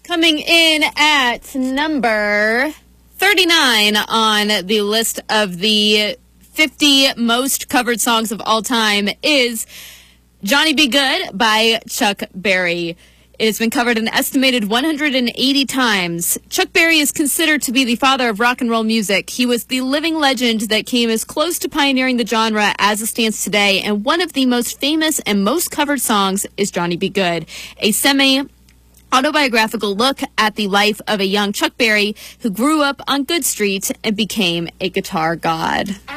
Coming in at number 39 on the list of the 50 most covered songs of all time is Johnny B. Good by Chuck Berry. It has been covered an estimated 180 times. Chuck Berry is considered to be the father of rock and roll music. He was the living legend that came as close to pioneering the genre as it stands today, and one of the most famous and most covered songs is Johnny B. Good, a semi-autobiographical look at the life of a young Chuck Berry who grew up on Good Street and became a guitar god.